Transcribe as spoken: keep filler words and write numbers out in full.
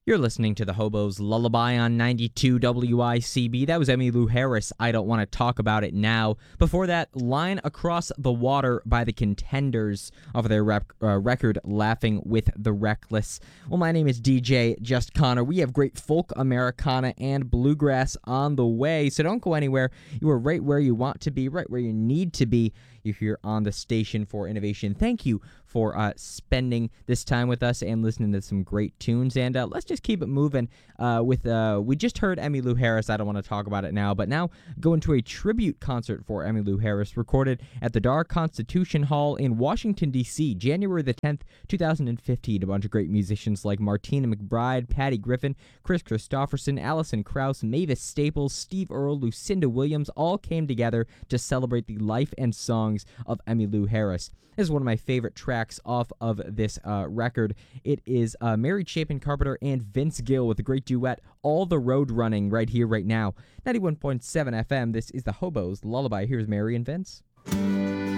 You're listening to the Hobo's Lullaby on ninety-two W I C B. That was Emmylou Harris, I Don't Want to Talk About It Now. Before that, Line Across the Water by the Contenders off of their rep, uh, record Laughing with the Reckless. Well, my name is D J Just Connor. We have great folk, Americana, and bluegrass on the way, so don't go anywhere. You are right where you want to be, right where you need to be. You're here on the Station for Innovation. Thank you for uh, spending this time with us and listening to some great tunes. And uh, let's just keep it moving uh, with, uh, we just heard Emmylou Harris. I don't want to talk about it now, but now go into a tribute concert for Emmylou Harris recorded at the Dar Constitution Hall in Washington, D C, January the tenth, two thousand fifteen. A bunch of great musicians like Martina McBride, Patty Griffin, Chris Christopherson, Allison Krauss, Mavis Staples, Steve Earle, Lucinda Williams all came together to celebrate the life and songs of Emmylou Harris. This is one of my favorite tracks off of this uh, record. It is uh, Mary Chapin Carpenter and Vince Gill with a great duet, All the Road Running, right here, right now. ninety-one point seven F M, this is the Hobo's Lullaby. Here's Mary and Vince.